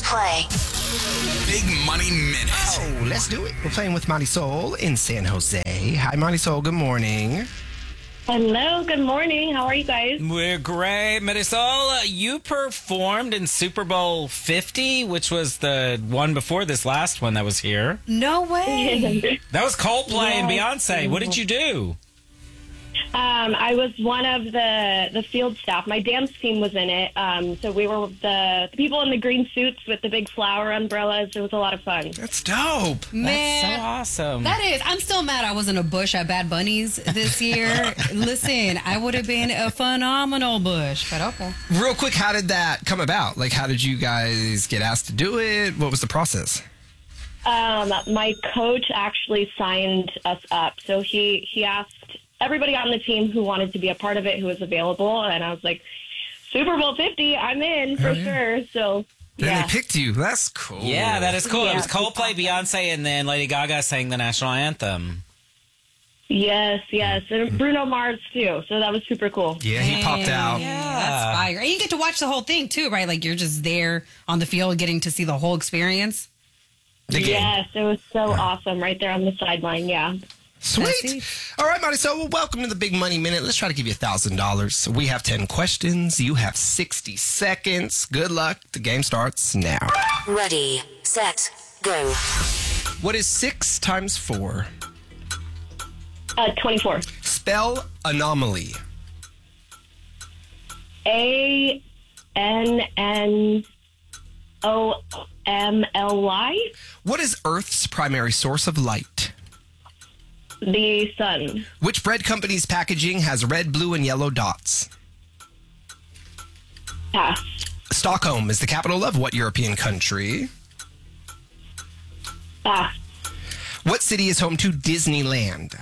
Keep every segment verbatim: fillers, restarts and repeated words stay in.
play. Big Money Minute. Oh, let's do it. We're playing with Marisol in San Jose. Hi, Marisol. Good morning. Hello, good morning. How are you guys? We're great. Marisol, you performed in Super Bowl fifty, which was the one before this last one that was here. No way. That was Coldplay and Yes. Beyonce. What did you do? Um, I was one of the, the field staff. My dance team was in it. Um, so we were the, the people in the green suits with the big flower umbrellas. It was a lot of fun. That's dope. Man, That's so awesome. that is. I'm still mad I wasn't a bush at Bad Bunnies this year. Listen, I would have been a phenomenal bush, but okay. Real quick, how did that come about? Like, how did you guys get asked to do it? What was the process? Um, my coach actually signed us up. So he, he asked everybody on the team who wanted to be a part of it, who was available. And I was like, Super Bowl fifty, I'm in for Oh, yeah. sure. So, Then yeah. they picked you. That's cool. Yeah, that is cool. Yeah. It was Coldplay, Beyonce, and then Lady Gaga sang the national anthem. Yes, yes. And Bruno Mars, too. So that was super cool. Yeah, he popped out. Yeah, that's fire. And you get to watch the whole thing too, right? Like you're just there on the field getting to see the whole experience. The game. Yes, it was so awesome right there on the sideline. Yeah. Sweet. That's All right, Marisol. Well, welcome to the Big Money Minute. Let's try to give you one thousand dollars. We have ten questions. You have sixty seconds. Good luck. The game starts now. Ready, set, go. What is six times four? Uh, twenty-four. Spell anomaly. A N N O M L Y. What is Earth's primary source of light? The sun. Which bread company's packaging has red, blue, and yellow dots? Pass. Stockholm is the capital of what European country? Pass. What city is home to Disneyland?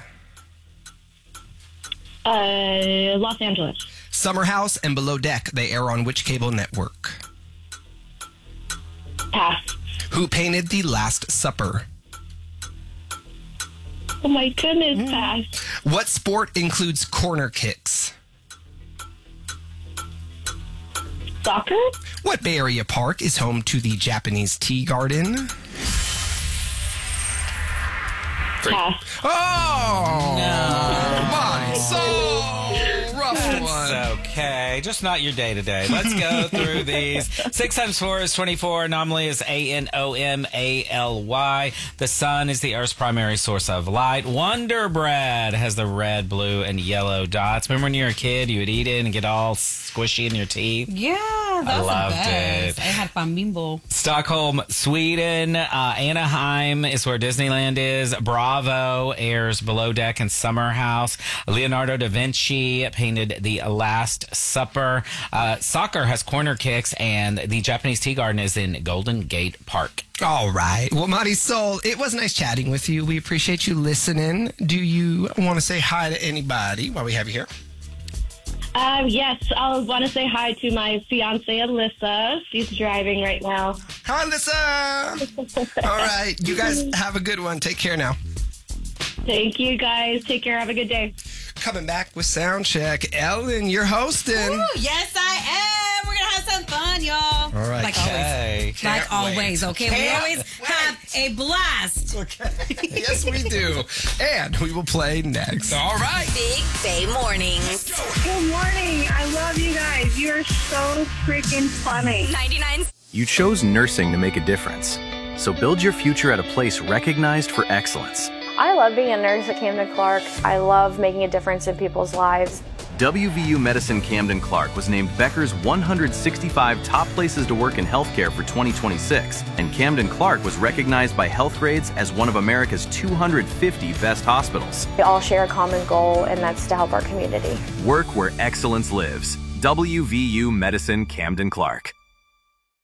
Uh, Los Angeles. Summer House and Below Deck, they air on which cable network? Pass. Who painted The Last Supper? Oh my goodness, pass. What sport includes corner kicks? Soccer? What Bay Area park is home to the Japanese tea garden? Pass. Oh! No. My soul! Rough one. It's okay. Just not your day today. Let's go through these. Six times four is twenty-four. Anomaly is A N O M A L Y. The sun is the Earth's primary source of light. Wonder Bread has the red, blue, and yellow dots. Remember when you were a kid, you would eat it and get all squishy in your teeth? Yeah, that I was loved the best. it. I had pan bimbo. Stockholm, Sweden. Uh, Anaheim is where Disneyland is. Bravo airs Below Deck and Summer House. Leonardo da Vinci painted The Last Supper. Uh, soccer has corner kicks, and the Japanese tea garden is in Golden Gate Park. All right. Well, Marisol, it was nice chatting with you. We appreciate you listening. Do you want to say hi to anybody while we have you here? Um, yes, I want to say hi to my fiance, Alyssa. She's driving right now. Hi, Alyssa. All right. You guys have a good one. Take care now. Thank you, guys. Take care. Have a good day. Coming back with Sound Check. Ellen, you're hosting. Ooh, yes, I am. We're going to have some fun, y'all. All right. Like always. Hey. Like Can't always, wait. okay? We Can't always wait. have a blast. Okay. Yes, we do. And we will play next. All right. Big Bay Mornings. Good morning. I love you guys. You are so freaking funny. ninety-nine. You chose nursing to make a difference. So build your future at a place recognized for excellence. I love being a nurse at Camden Clark. I love making a difference in people's lives. W V U Medicine Camden Clark was named Becker's one hundred sixty-five top places to work in healthcare for twenty twenty-six, and Camden Clark was recognized by Healthgrades as one of America's two hundred fifty best hospitals. We all share a common goal, and that's to help our community. Work where excellence lives. W V U Medicine Camden Clark.